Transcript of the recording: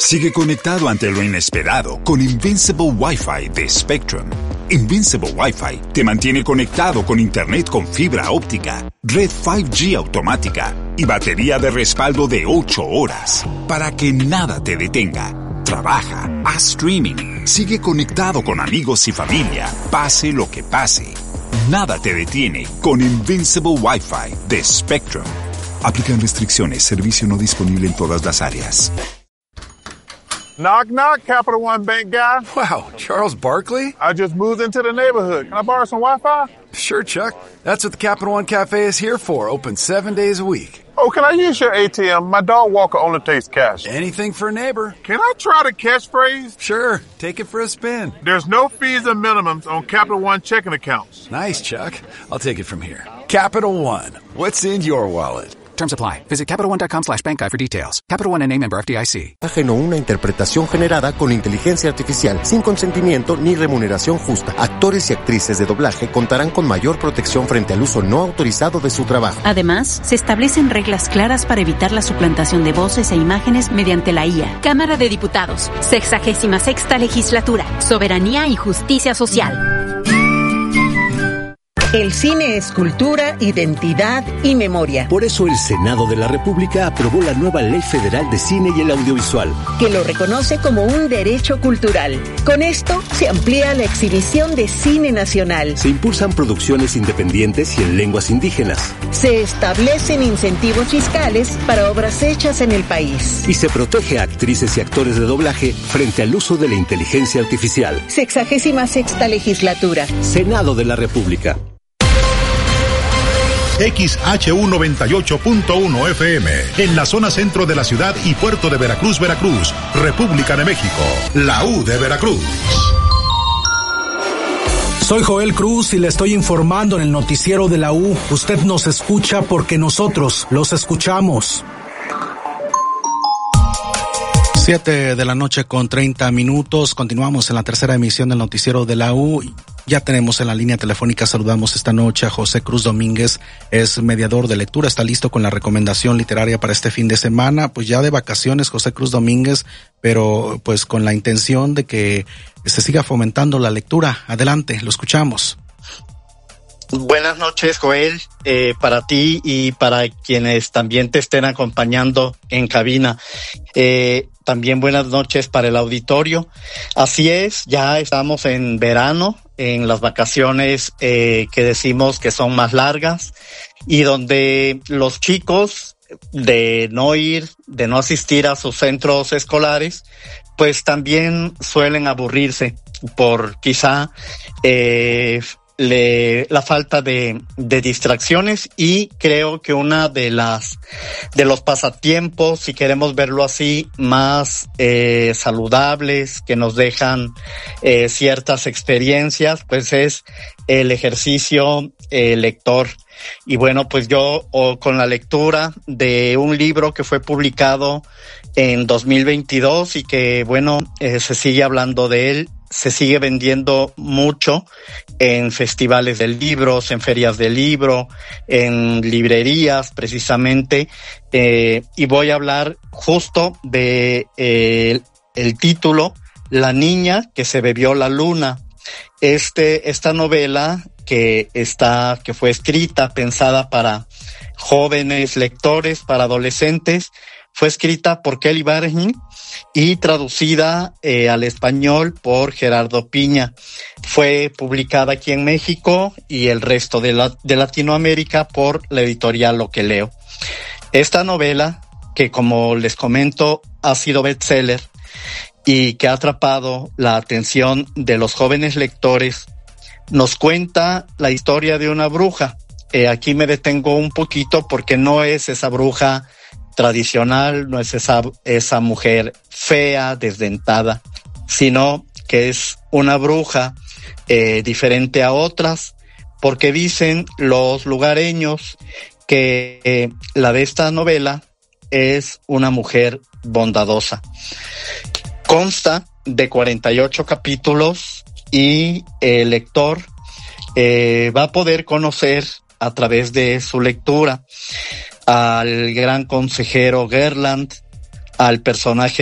Sigue conectado ante lo inesperado con Invincible Wi-Fi de Spectrum. Invincible Wi-Fi te mantiene conectado con internet con fibra óptica, red 5G automática y batería de respaldo de 8 horas para que nada te detenga. Trabaja, haz streaming, sigue conectado con amigos y familia, pase lo que pase. Nada te detiene con Invincible Wi-Fi de Spectrum. Aplican restricciones, servicio no disponible en todas las áreas. Knock, knock, Capital One Bank guy. Wow, Charles Barkley? I just moved into the neighborhood. Can I borrow some Wi-Fi? Sure, Chuck. That's what the Capital One Cafe is here for, open 7 days a week. Oh, can I use your ATM? My dog walker only takes cash. Anything for a neighbor. Can I try the catchphrase? Sure, take it for a spin. There's no fees or minimums on Capital One checking accounts. Nice, Chuck. I'll take it from here. Capital One. What's in your wallet? Terms apply. Visit CapitalOne.com/bankguide for details. Capital One N.A. member FDIC. Ajeno una interpretación generada con inteligencia artificial, sin consentimiento ni remuneración justa. Actores y actrices de doblaje contarán con mayor protección frente al uso no autorizado de su trabajo. Además, se establecen reglas claras para evitar la suplantación de voces e imágenes mediante la IA. Cámara de Diputados, 66ª Legislatura, Soberanía y Justicia Social. El cine es cultura, identidad y memoria. Por eso el Senado de la República aprobó la nueva Ley Federal de Cine y el Audiovisual, que lo reconoce como un derecho cultural. Con esto se amplía la exhibición de cine nacional. Se impulsan producciones independientes y en lenguas indígenas. Se establecen incentivos fiscales para obras hechas en el país. Y se protege a actrices y actores de doblaje frente al uso de la inteligencia artificial. 66ª Legislatura. Senado de la República. XHU 98.1 FM, en la zona centro de la ciudad y puerto de Veracruz, Veracruz, República de México, la U de Veracruz. Soy Joel Cruz y le estoy informando en el noticiero de la U. Usted nos escucha porque nosotros los escuchamos. 7 de la noche con 30 minutos. Continuamos en la tercera emisión del noticiero de la U. Ya tenemos en la línea telefónica, saludamos esta noche a José Cruz Domínguez, es mediador de lectura, está listo con la recomendación literaria para este fin de semana, pues ya de vacaciones José Cruz Domínguez, pero pues con la intención de que se siga fomentando la lectura. Adelante, lo escuchamos. Buenas noches, Joel, para ti y para quienes también te estén acompañando en cabina. También buenas noches para el auditorio. Así es, ya estamos en verano, en las vacaciones que decimos que son más largas y donde los chicos de no asistir a sus centros escolares, pues también suelen aburrirse por quizá la falta de distracciones, y creo que una de los pasatiempos, si queremos verlo así, más saludables, que nos dejan ciertas experiencias, pues es el ejercicio lector. Y bueno, pues yo con la lectura de un libro que fue publicado en 2022 y que bueno, se sigue hablando de él, se sigue vendiendo mucho en festivales de libros, en ferias de libro, en librerías precisamente, y voy a hablar justo de el título, La niña que se bebió la luna. Esta novela que fue escrita, pensada para jóvenes lectores, para adolescentes, fue escrita por Kelly Bargin y traducida al español por Gerardo Piña. Fue publicada aquí en México y el resto de Latinoamérica por la editorial Lo que Leo. Esta novela, que como les comento, ha sido bestseller y que ha atrapado la atención de los jóvenes lectores, nos cuenta la historia de una bruja. Aquí me detengo un poquito porque no es esa bruja tradicional, no es esa mujer fea, desdentada, sino que es una bruja diferente a otras, porque dicen los lugareños que la de esta novela es una mujer bondadosa. Consta de 48 capítulos y el lector va a poder conocer a través de su lectura al gran consejero Gerland, al personaje